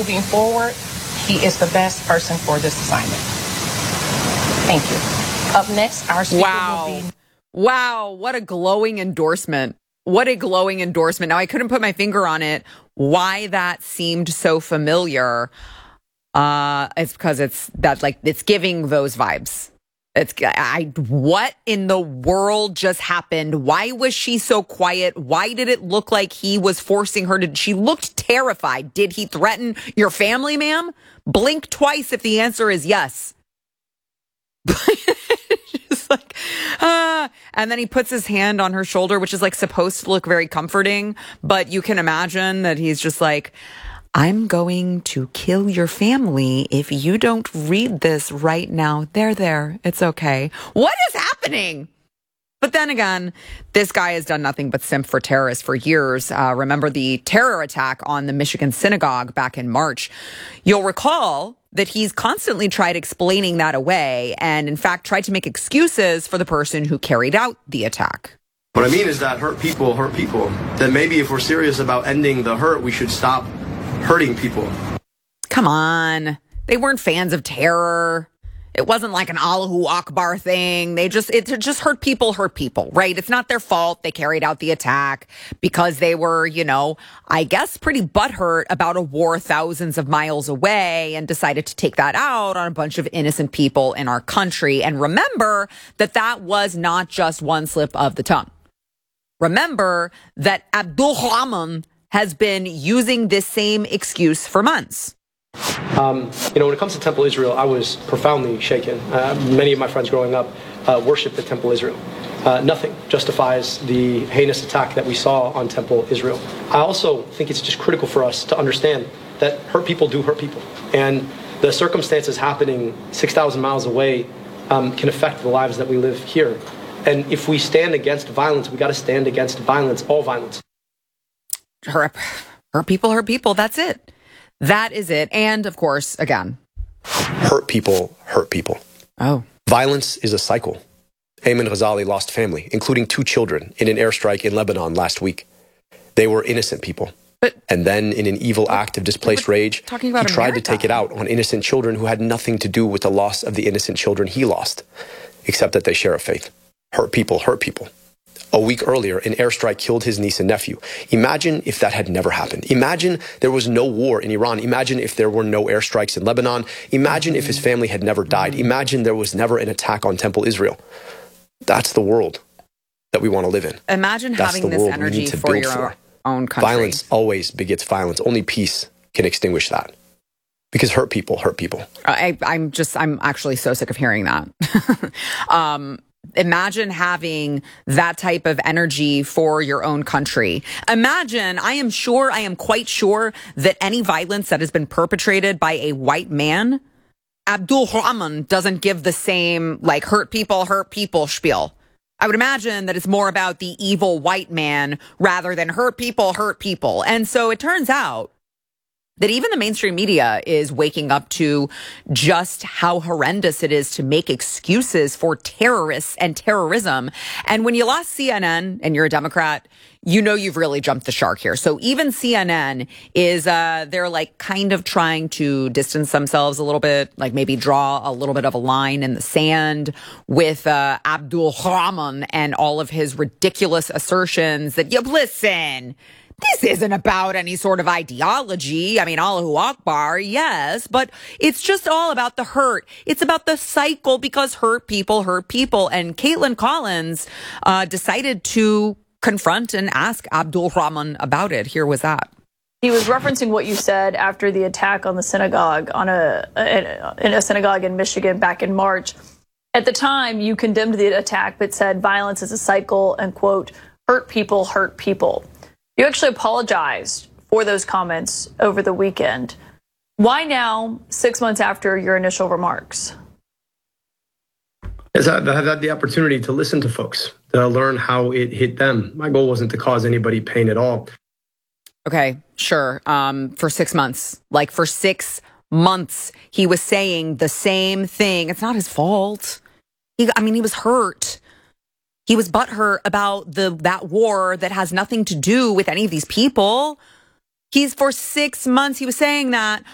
moving forward, he is the best person for this assignment. Thank you. Up next, our speaker will be... Wow, what a glowing endorsement. What a glowing endorsement. Now, I couldn't put my finger on it, why that seemed so familiar. It's because it's giving those vibes. What in the world just happened? Why was she so quiet? Why did it look like he was forcing her to? She looked terrified. Did he threaten your family, ma'am? Blink twice if the answer is yes. Just like, and then he puts his hand on her shoulder, which is like supposed to look very comforting, but you can imagine that he's just like, I'm going to kill your family if you don't read this right now. There. It's okay. What is happening? But then again, this guy has done nothing but simp for terrorists for years. Remember the terror attack on the Michigan synagogue back in March. You'll recall that he's constantly tried explaining that away and, in fact, tried to make excuses for the person who carried out the attack. What I mean is that hurt people. That maybe if we're serious about ending the hurt, we should stop hurting people. Come on. They weren't fans of terror. It wasn't like an Allahu Akbar thing. It just hurt people, right? It's not their fault. They carried out the attack because they were, I guess pretty butthurt about a war thousands of miles away and decided to take that out on a bunch of innocent people in our country. And remember that was not just one slip of the tongue. Remember that Abdul Rahman has been using this same excuse for months. When it comes to Temple Israel, I was profoundly shaken. Many of my friends growing up worshiped at Temple Israel. Nothing justifies the heinous attack that we saw on Temple Israel. I also think it's just critical for us to understand that hurt people do hurt people. And the circumstances happening 6,000 miles away can affect the lives that we live here. And if we stand against violence, we got to stand against violence, all violence. Hurt people, that's it. That is it. And, of course, again. Hurt people. Oh. Violence is a cycle. Ayman Ghazali lost family, including 2 children, in an airstrike in Lebanon last week. They were innocent people. And then, in an evil act of displaced rage, he tried to take it out on innocent children who had nothing to do with the loss of the innocent children he lost, except that they share a faith. Hurt people. A week earlier, an airstrike killed his niece and nephew. Imagine if that had never happened. Imagine there was no war in Iran. Imagine if there were no airstrikes in Lebanon. Imagine if his family had never died. Imagine there was never an attack on Temple Israel. That's the world that we want to live in. Imagine having this energy for your own country. Violence always begets violence. Only peace can extinguish that. Because hurt people. I'm actually so sick of hearing that. Imagine having that type of energy for your own country. Imagine, I am quite sure that any violence that has been perpetrated by a white man, Abdul Rahman doesn't give the same, hurt people spiel. I would imagine that it's more about the evil white man rather than hurt people. And so it turns out that even the mainstream media is waking up to just how horrendous it is to make excuses for terrorists and terrorism. And when you lost CNN and you're a Democrat, you've really jumped the shark here. So even CNN is, they're kind of trying to distance themselves a little bit, maybe draw a little bit of a line in the sand with Abdul Rahman and all of his ridiculous assertions that, listen, this isn't about any sort of ideology. I mean, Allahu Akbar, yes, but it's just all about the hurt. It's about the cycle because hurt people. And Caitlin Collins decided to confront and ask Abdul Rahman about it. Here was that. He was referencing what you said after the attack on the synagogue, in a synagogue in Michigan back in March. At the time, you condemned the attack, but said violence is a cycle and, quote, hurt people. You actually apologized for those comments over the weekend. Why now, 6 months after your initial remarks? As I've had the opportunity to listen to folks, to learn how it hit them. My goal wasn't to cause anybody pain at all. Okay, sure. For 6 months. For 6 months, he was saying the same thing. It's not his fault. He was hurt. He was butthurt about that war that has nothing to do with any of these people. For 6 months, he was saying that